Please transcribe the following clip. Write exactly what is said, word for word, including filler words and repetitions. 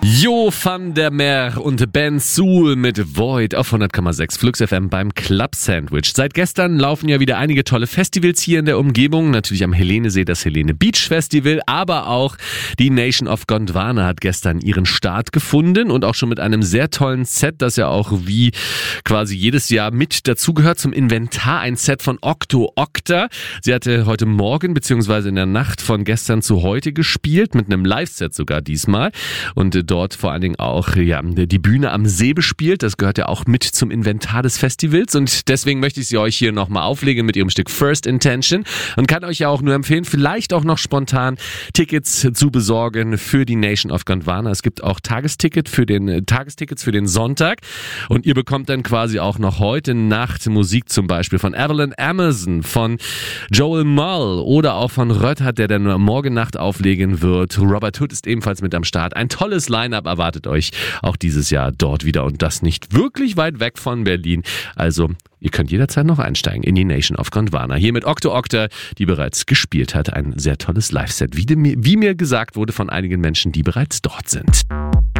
Jo van der Meer und Ben Soul mit Void auf hundert Komma sechs Flux F M beim Club Sandwich. Seit gestern laufen ja wieder einige tolle Festivals hier in der Umgebung. Natürlich am Helenesee das Helene Beach Festival, aber auch die Nation of Gondwana hat gestern ihren Start gefunden und auch schon mit einem sehr tollen Set, das ja auch wie quasi jedes Jahr mit dazugehört zum Inventar. Ein Set von Octo Octa. Sie hatte heute Morgen bzw. in der Nacht von gestern zu heute gespielt, mit einem Live-Set sogar diesmal. Und dort vor allen Dingen auch ja, die Bühne am See bespielt. Das gehört ja auch mit zum Inventar des Festivals und deswegen möchte ich sie euch hier nochmal auflegen mit ihrem Stück First Intention und kann euch ja auch nur empfehlen, vielleicht auch noch spontan Tickets zu besorgen für die Nation of Gondwana. Es gibt auch Tagesticket für den, Tagestickets für den Sonntag und ihr bekommt dann quasi auch noch heute Nacht Musik zum Beispiel von Evelyn Amazon, von Joel Mull oder auch von Röttert, der dann morgen Nacht auflegen wird. Robert Hood ist ebenfalls mit am Start. Ein tolles Line-Up erwartet euch auch dieses Jahr dort wieder und das nicht wirklich weit weg von Berlin. Also ihr könnt jederzeit noch einsteigen in die Nation of Gondwana. Hier mit Octo Octa, die bereits gespielt hat. Ein sehr tolles Live-Set, wie, wie mir gesagt wurde von einigen Menschen, die bereits dort sind.